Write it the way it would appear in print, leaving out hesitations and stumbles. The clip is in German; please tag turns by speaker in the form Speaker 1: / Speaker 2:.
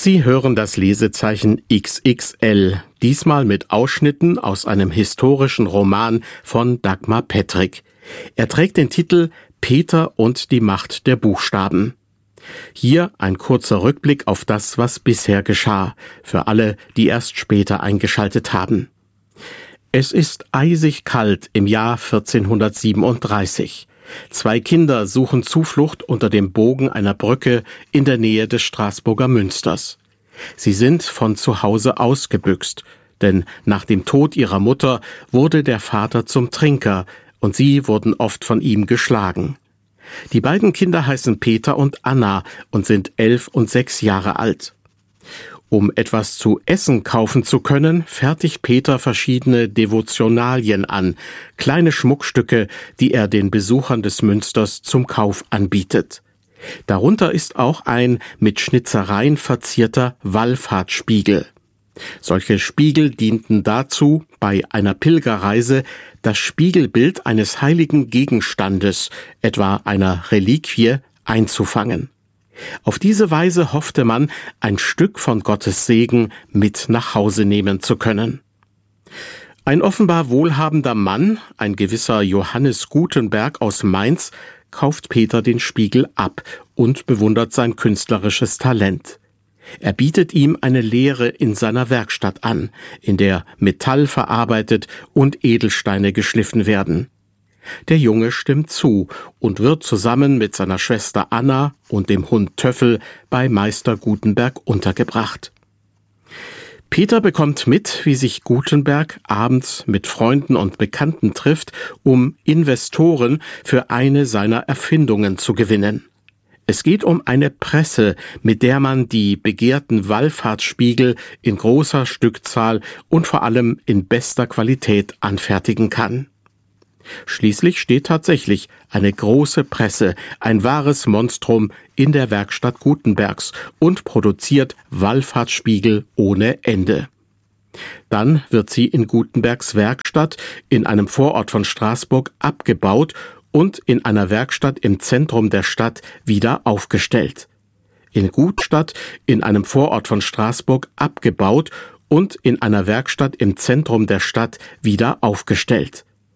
Speaker 1: Sie hören das Lesezeichen XXL, diesmal mit Ausschnitten aus einem historischen Roman von Dagmar Pettrick. Er trägt den Titel Peter und die Macht der Buchstaben. Hier ein kurzer Rückblick auf das, was bisher geschah, für alle, die erst später eingeschaltet haben. Es ist eisig kalt im Jahr 1437. 2 Kinder suchen Zuflucht unter dem Bogen einer Brücke in der Nähe des Straßburger Münsters. Sie sind von zu Hause ausgebüxt, denn nach dem Tod ihrer Mutter wurde der Vater zum Trinker und sie wurden oft von ihm geschlagen. Die beiden Kinder heißen Peter und Anna und sind 11 und 6 Jahre alt. Um etwas zu essen kaufen zu können, fertigt Peter verschiedene Devotionalien an, kleine Schmuckstücke, die er den Besuchern des Münsters zum Kauf anbietet. Darunter ist auch ein mit Schnitzereien verzierter Wallfahrtsspiegel. Solche Spiegel dienten dazu, bei einer Pilgerreise das Spiegelbild eines heiligen Gegenstandes, etwa einer Reliquie, einzufangen. Auf diese Weise hoffte man, ein Stück von Gottes Segen mit nach Hause nehmen zu können. Ein offenbar wohlhabender Mann, ein gewisser Johannes Gutenberg aus Mainz, kauft Peter den Spiegel ab und bewundert sein künstlerisches Talent. Er bietet ihm eine Lehre in seiner Werkstatt an, in der Metall verarbeitet und Edelsteine geschliffen werden. Der Junge stimmt zu und wird zusammen mit seiner Schwester Anna und dem Hund Töffel bei Meister Gutenberg untergebracht. Peter bekommt mit, wie sich Gutenberg abends mit Freunden und Bekannten trifft, um Investoren für eine seiner Erfindungen zu gewinnen. Es geht um eine Presse, mit der man die begehrten Wallfahrtsspiegel in großer Stückzahl und vor allem in bester Qualität anfertigen kann. Schließlich steht tatsächlich eine große Presse, ein wahres Monstrum, in der Werkstatt Gutenbergs und produziert Wallfahrtsspiegel ohne Ende. Dann wird sie in Gutenbergs Werkstatt in einem Vorort von Straßburg abgebaut und in einer Werkstatt im Zentrum der Stadt wieder aufgestellt. In Gutstadt in einem Vorort von Straßburg abgebaut und in einer Werkstatt im Zentrum der Stadt wieder aufgestellt.